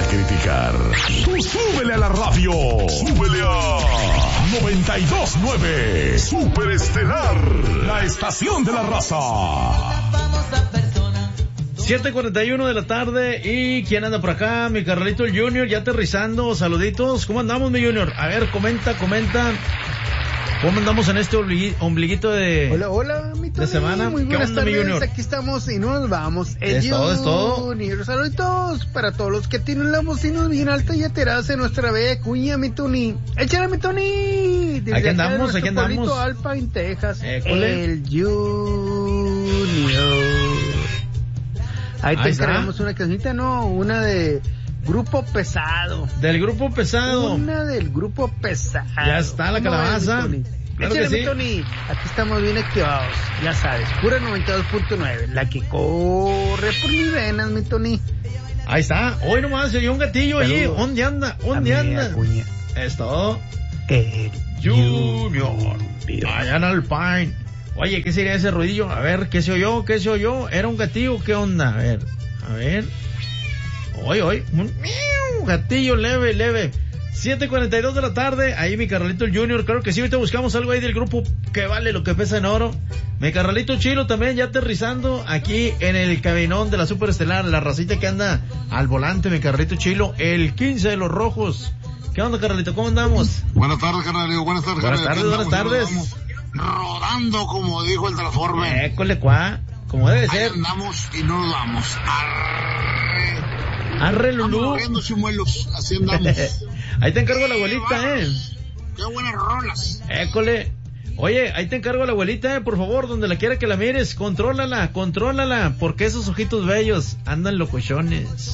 criticar. Tú súbele a la radio. Súbele a 92.9 Super Estelar, la estación de la raza. 7:41 de la tarde. ¿Y quién anda por acá? Mi Carlito el Junior, ya aterrizando. Saluditos. ¿Cómo andamos, mi Junior? A ver, comenta. ¿Cómo andamos en este ombliguito de... Hola, mi Tony. De semana? Muy buenas tardes, mi Junior? Aquí estamos y nos vamos. Es todo. Saluditos para todos los que tienen la bocina bien alta y ateradas en nuestra bella cuña, mi Tony. ¡Échale, mi Tony! Desde Aquí andamos. Alpine, Texas. École. El Junior. Ahí te encargamos una casita, ¿no? Una de... Grupo Pesado. Del Grupo Pesado. Una del Grupo Pesado. Ya está la calabaza. Claro que sí. Tony. Aquí estamos bien activados. Ya sabes, pura 92.9. La que corre por mis venas, mi Tony. Ahí está. Hoy nomás se oyó un gatillo allí. ¿Dónde anda? Cuña. Es todo. El Junior. Allá en Alpine. Oye, ¿qué sería ese ruidillo? A ver, ¿qué se oyó? ¿Era un gatillo? ¿Qué onda? A ver. Hoy, un gatillo leve. 7:42 de la tarde, ahí mi Carnalito el Junior, claro que sí, ahorita buscamos algo ahí del grupo que vale lo que pesa en oro. Mi Carnalito Chilo también ya aterrizando aquí en el cabinón de la Super Estelar, la racita que anda al volante, mi Carnalito Chilo, el 15 de los rojos. ¿Qué onda, Carnalito? ¿Cómo andamos? Buenas tardes, Carnalito, buenas tardes. Buenas tardes. Rodando, como dijo el Transformer. École, como debe ser. Ahí andamos y no nos vamos. Arre, Lulú. Estamos riendo chimuelos, así andamos. Ahí te encargo la abuelita, Qué buenas rolas. École. Oye, ahí te encargo la abuelita, por favor, donde la quiera que la mires, contrólala, porque esos ojitos bellos andan locochones.